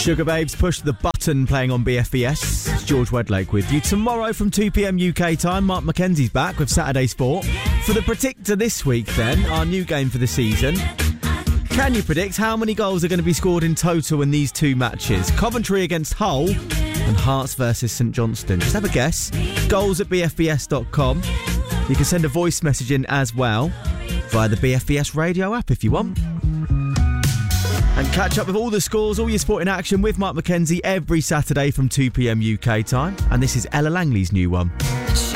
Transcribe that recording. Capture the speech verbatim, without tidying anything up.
Sugar Babes, Push the Button, playing on B F B S. It's George Wedlake with you. Tomorrow from two p.m. U K time, Mark McKenzie's back with Saturday Sport. For the Predictor this week then, our new game for the season. Can you predict how many goals are going to be scored in total in these two matches? Coventry against Hull and Hearts versus St Johnstone. Just have a guess. Goals at b f b s dot com. You can send a voice message in as well via the B F B S radio app if you want. And catch up with all the scores, all your sporting action with Mark McKenzie every Saturday from two p.m. U K time. And this is Ella Langley's new one.